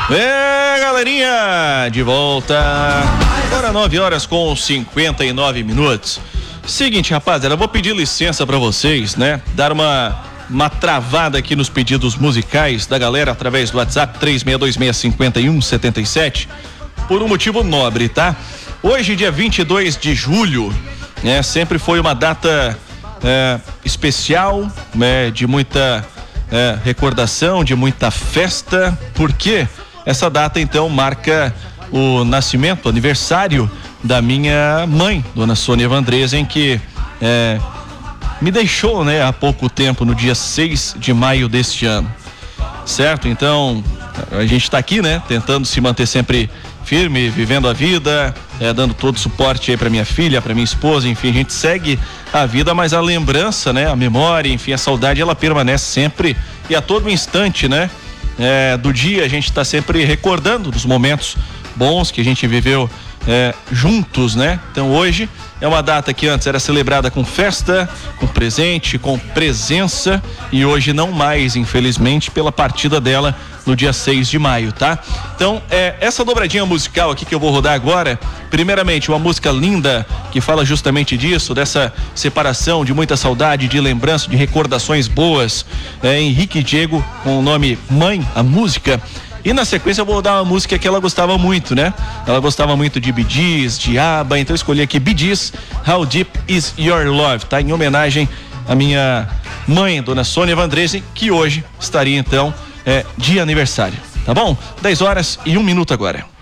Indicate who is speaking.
Speaker 1: Galerinha, de volta. Agora 9 horas com 59 minutos. Seguinte, rapaziada, eu vou pedir licença pra vocês, né? Dar uma travada aqui nos pedidos musicais da galera através do WhatsApp 36265177, por um motivo nobre, tá? Hoje, dia 22 de julho, né? Sempre foi uma data especial, né? De muita recordação, de muita festa, porque essa data então marca o nascimento, o aniversário da minha mãe, dona Sônia Vandresen, que me deixou, né, há pouco tempo, no dia 6 de maio deste ano, certo? Então a gente tá aqui, né, tentando se manter sempre firme, vivendo a vida, dando todo o suporte aí pra minha filha, pra minha esposa, enfim, a gente segue a vida, mas a lembrança, né, a memória, enfim, a saudade, ela permanece sempre e a todo instante, né, do dia. A gente tá sempre recordando dos momentos bons que a gente viveu juntos, né? Então hoje é uma data que antes era celebrada com festa, com presente, com presença, e hoje não mais, infelizmente, pela partida dela no dia 6 de maio, tá? Então, essa dobradinha musical aqui que eu vou rodar agora, primeiramente uma música linda que fala justamente disso, dessa separação, de muita saudade, de lembrança, de recordações boas, Henrique e Diego, com o nome Mãe, a música. E na sequência eu vou dar uma música que ela gostava muito, né? Ela gostava muito de Bee Gees, de ABBA, então eu escolhi aqui Bee Gees, How Deep Is Your Love, tá? Em homenagem à minha mãe, dona Sônia Vandresen, que hoje estaria então de aniversário, tá bom? 10 horas e 1 minuto agora.